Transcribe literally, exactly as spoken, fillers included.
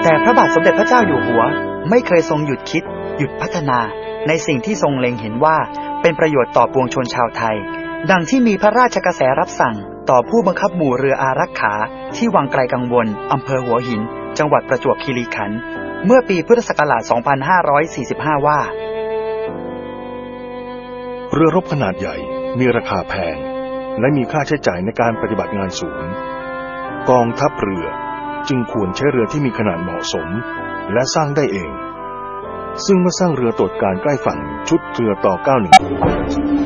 แต่พระบาทสมเด็จพระเจ้าอยู่หัวไม่เคยทรงหยุดคิดหยุดพัฒนาในสิ่งที่ทรงเล็งเห็นว่าเป็นประโยชน์ต่อปวงชนชาวไทยดังที่มีพระราชกระแสรับสั่งต่อผู้บังคับหมู่เรืออารักขาที่วังไกลกังวลอำเภอหัวหินจังหวัดประจวบคีรีขันธ์เมื่อปีพุทธศักราช สองพันห้าร้อยสี่สิบห้า ว่าเรือรบขนาดใหญ่มีราคาแพงและมีค่าใช้จ่ายในการปฏิบัติงานสูงกองทัพเรือจึงควรใช้เรือที่มีขนาดเหมาะสมและสร้างได้เองซึ่งเมื่อสร้างเรือตรวจการใกล้ฝั่งชุดเรือต่อเก้าสิบเอ็ด